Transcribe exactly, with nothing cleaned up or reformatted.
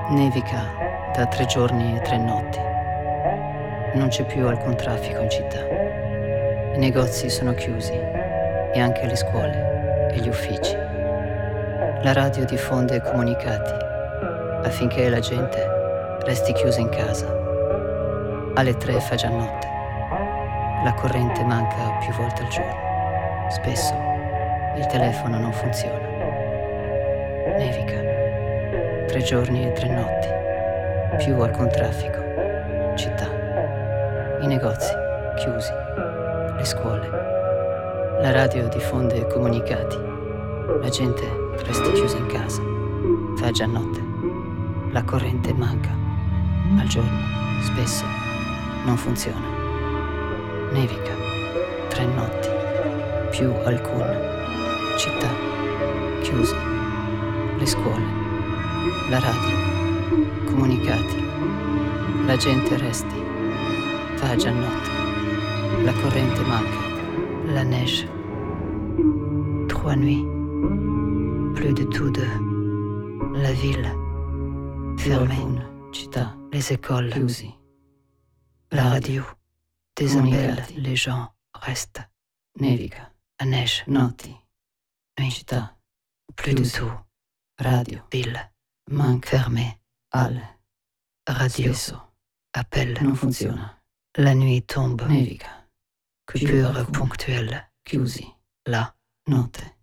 Nevica da tre giorni e tre notti. Non c'è più alcun traffico in città. I negozi sono chiusi e anche le scuole e gli uffici. La radio diffonde comunicati affinché la gente resti chiusa in casa. Alle tre fa già notte. La corrente manca più volte al giorno. Spesso il telefono non funziona. Nevica. Tre giorni e tre notti. Più alcun traffico. Città. I negozi chiusi. Le scuole. La radio diffonde comunicati. La gente resta chiusa in casa. Fa già notte. La corrente manca. Al giorno, spesso, non funziona. Nevica. Tre notti. Più alcun. Città. Chiusi. Le scuole. La radio. Comunicati. La gente resti. Fa già notte. La corrente manca. La neige. Trois nuits. Plus de tout de. La ville. Fermée. Città. Les écoles. Chiusi. La radio. Des appels. Les gens restent. Nevica. La neige. Notti. Città. Plus de tout. Radio. Ville. Manque. Fermée. Al. Radio. Spesso. Appel. Non funziona. La nuit tombe. Nevica. Coupure ponctuelle. Chiusi. La notte.